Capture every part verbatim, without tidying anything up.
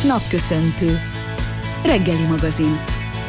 Napköszöntő. Reggeli magazin.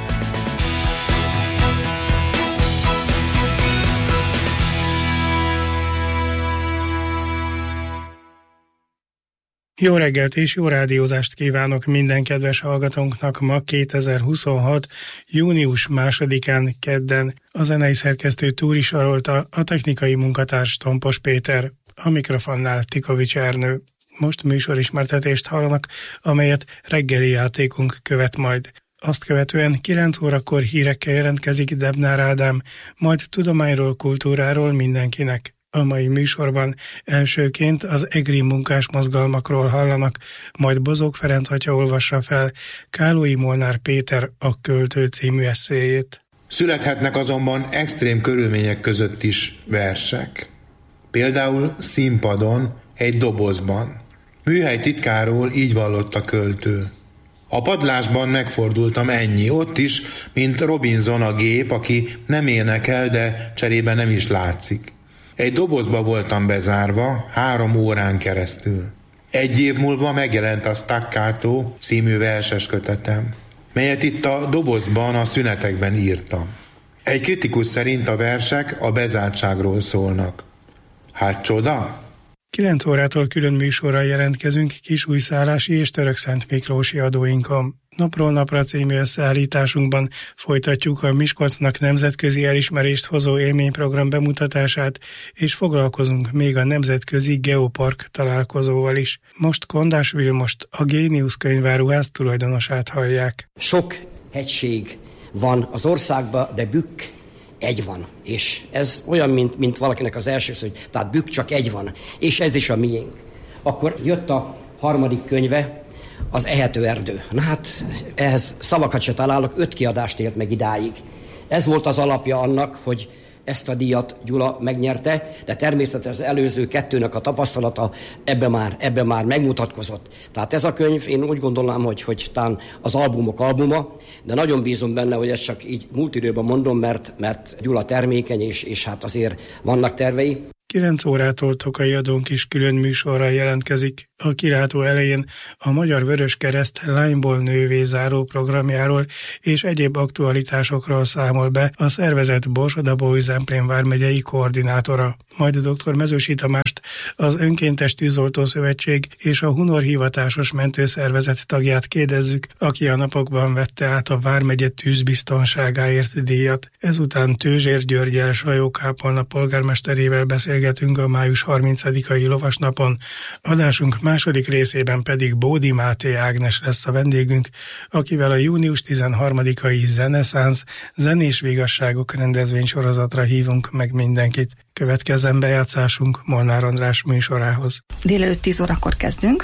Jó reggelt és jó rádiózást kívánok minden kedves hallgatónknak ma kétezer-huszonhat. június másodikán kedden. A zenei szerkesztő Túri Sarolta, a technikai munkatárs Tompos Péter, a mikrofonnál Tikovics Ernő. Most műsorismertetést hallanak, amelyet reggeli játékunk követ majd. Azt követően kilenc órakor hírekkel jelentkezik Debnár Ádám, majd tudományról, kultúráról mindenkinek. A mai műsorban elsőként az egri munkás mozgalmakról hallanak, majd Bozók Ferenc atya olvassa fel Kálói Molnár Péter A költő című esszéjét. Születhetnek azonban extrém körülmények között is versek. Például színpadon, egy dobozban. Műhely titkáról így vallott a költő. A padlásban megfordultam ennyi, ott is, mint Robinson a gép, aki nem énekel, de cserébe nem is látszik. Egy dobozba voltam bezárva három órán keresztül. Egy év múlva megjelent a Staccato című verses kötetem, melyet itt a dobozban a szünetekben írtam. Egy kritikus szerint a versek a bezártságról szólnak. Hát csoda? kilenc órától külön műsorral jelentkezünk Kisújszállási és Törökszent Miklósi adóinkon. Napról napra című összeállításunkban folytatjuk a Miskolcnak nemzetközi elismerést hozó élményprogram bemutatását, és foglalkozunk még a Nemzetközi Geopark találkozóval is. Most Kondás Vilmost, a Géniusz könyváruház tulajdonosát hallják. Sok hegység van az országban, de bükk egy van. És ez olyan, mint, mint valakinek az első szó, hogy tehát bükk csak egy van. És ez is a miénk. Akkor jött a harmadik könyve, az Ehető erdő. Na hát, ehhez szavakat se találok, öt kiadást élt meg idáig. Ez volt az alapja annak, hogy ezt a díjat Gyula megnyerte, de természetesen az előző kettőnek a tapasztalata ebbe már, ebbe már megmutatkozott. Tehát ez a könyv, én úgy gondolnám, hogy, hogy talán az albumok albuma, de nagyon bízom benne, hogy ezt csak így múlt időben mondom, mert, mert Gyula termékeny, és, és hát azért vannak tervei. kilenc órától Tokai Adónk is külön műsorral jelentkezik. A kilátó elején a Magyar Vöröskereszt lányból nővé záró programjáról és egyéb aktualitásokról számol be a szervezet Borsod-Abaúj-Zemplén vármegyei koordinátora. Majd dr. Mezősi Tamást, az Önkéntes Tűzoltó Szövetség és a Hunor hivatásos mentőszervezet tagját kérdezzük, aki a napokban vette át a vármegye tűzbiztonságáért díjat. Ezután Tőzsér Györgyel, Sajó-Kápolna polgármesterével beszélgetünk a május harmincadikai lovasnapon. Adásunk második részében pedig Bódi Máté Ágnes lesz a vendégünk, akivel a június tizenharmadikai Zeneszánsz zenés vigasságok rendezvénysorozatra hívunk meg mindenkit. Következzen bejátszásunk Molnár András műsorához. Délelőtt tíz órakor kezdünk,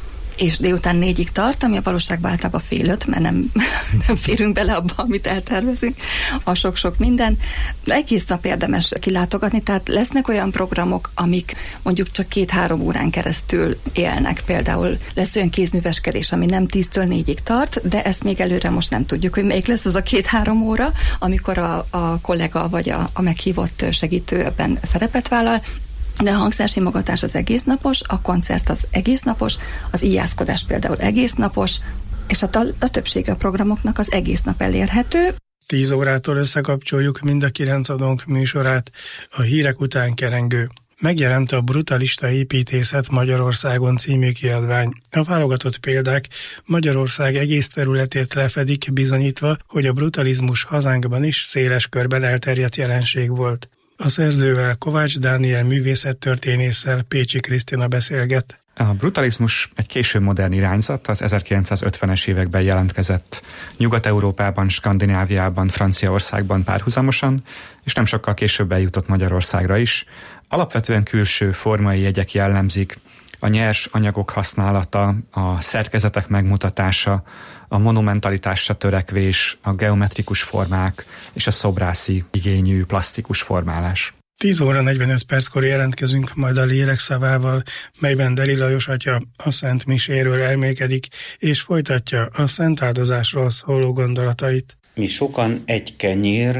és délután négyig tart, ami a valóságban általában fél öt, mert nem, nem férünk bele abba, amit eltervezünk, a sok-sok minden. De egész nap érdemes kilátogatni, tehát lesznek olyan programok, amik mondjuk csak két-három órán keresztül élnek. Például lesz olyan kézműveskedés, ami nem tíztől négyig tart, de ezt még előre most nem tudjuk, hogy melyik lesz az a két-három óra, amikor a, a kollega vagy a, a meghívott segítő ebben szerepet vállal. De a hangszersimogatás az egésznapos, a koncert az egésznapos, az íjászkodás például egésznapos, és a, a többsége a programoknak az egész nap elérhető. tíz órától összekapcsoljuk mind a kilenc adónk műsorát, a hírek után kerengő. Megjelent a Brutalista építészet Magyarországon című kiadvány. A válogatott példák Magyarország egész területét lefedik, bizonyítva, hogy a brutalizmus hazánkban is széles körben elterjedt jelenség volt. A szerzővel, Kovács Dániel művészettörténésszel Pécsi Krisztina beszélget. A brutalizmus egy késő modern irányzat, az ezerkilencszázötvenes években jelentkezett Nyugat-Európában, Skandináviában, Franciaországban párhuzamosan, és nem sokkal később eljutott Magyarországra is. Alapvetően külső formai jegyek jellemzik, a nyers anyagok használata, a szerkezetek megmutatása, a monumentalitásra törekvés, a geometrikus formák és a szobrászi igényű plastikus formálás. tíz óra negyvenöt perckor jelentkezünk majd a lélek szavával, melyben Deli Lajos atya a Szent Miséről elmélkedik, és folytatja a szent áldozásról szóló gondolatait. Mi sokan egy kenyér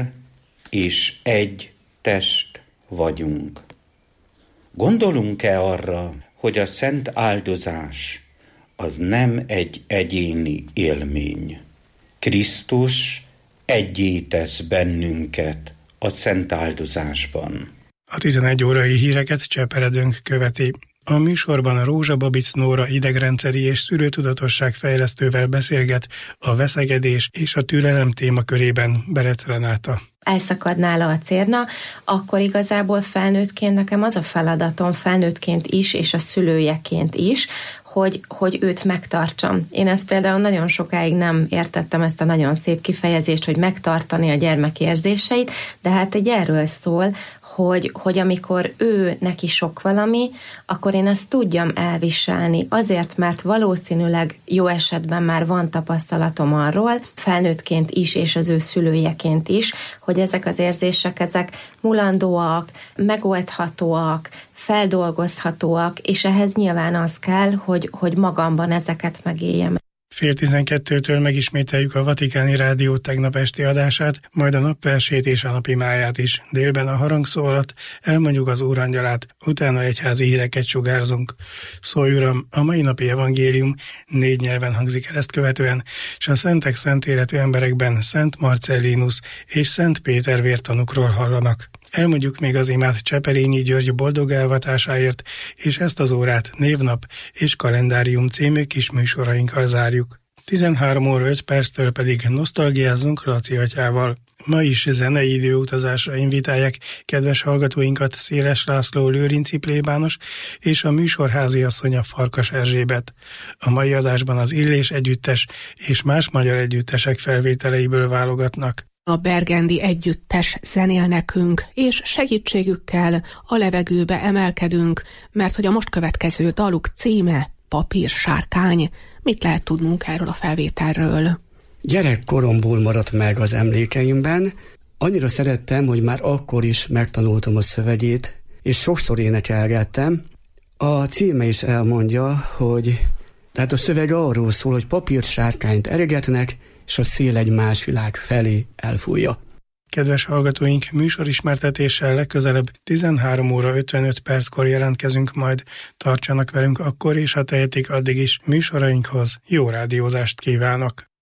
és egy test vagyunk. Gondolunk-e arra, hogy a szent áldozás az nem egy egyéni élmény. Krisztus egyé tesz bennünket a szent áldozásban. A tizenegy órai híreket Cseperedőnk követi. A műsorban a Rózsa Babic Nóra idegrendszeri és szülőtudatosság fejlesztővel beszélget a veszegedés és a türelem témakörében Berec Renáta. Elszakad nála a cérna, akkor igazából felnőttként nekem az a feladatom, felnőttként is, és a szülőjeként is, hogy, hogy őt megtartsam. Én ezt például nagyon sokáig nem értettem, ezt a nagyon szép kifejezést, hogy megtartani a gyermek érzéseit, de hát egy erről szól, hogy, hogy amikor ő neki sok valami, akkor én ezt tudjam elviselni. Azért, mert valószínűleg jó esetben már van tapasztalatom arról, felnőttként is, és az ő szülőjeként is, hogy ezek az érzések, ezek mulandóak, megoldhatóak, feldolgozhatóak, és ehhez nyilván az kell, hogy, hogy magamban ezeket megéljem. Fél tizenkettőtől megismételjük a Vatikáni Rádió tegnap esti adását, majd a napversét és a napimáját is. Délben a harangszó alatt elmondjuk az Úrangyalát, utána egyházi híreket sugárzunk. Szólj Uram, a mai napi evangélium négy nyelven hangzik el ezt követően, és a szentek szent életű emberekben Szent Marcellinus és Szent Péter vértanukról hallanak. Elmondjuk még az imát Cseperényi György boldog elvatásáért, és ezt az órát névnap és kalendárium című kis műsorainkkal zárjuk. tizenhárom óra öt perctől pedig nosztalgiázunk Laci atyával. Ma is zenei időutazásra invitálják kedves hallgatóinkat Széles László lőrinci plébános és a műsor háziasszonya Farkas Erzsébet. A mai adásban az Illés együttes és más magyar együttesek felvételeiből válogatnak. A Bergendi együttes zenél nekünk, és segítségükkel a levegőbe emelkedünk, mert hogy a most következő daluk címe Papírsárkány. Mit lehet tudnunk erről a felvételről? Gyerekkoromból maradt meg az emlékeimben. Annyira szerettem, hogy már akkor is megtanultam a szövegét, és sokszor énekelgettem. A címe is elmondja, hogy tehát a szöveg arról szól, hogy papírsárkányt eregetnek, és a szél egy más világ felé elfújja. Kedves hallgatóink, műsorismertetéssel legközelebb tizenhárom óra ötvenöt perckor jelentkezünk majd. Tartsanak velünk akkor is, ha tehetik addig is műsorainkhoz. Jó rádiózást kívánok!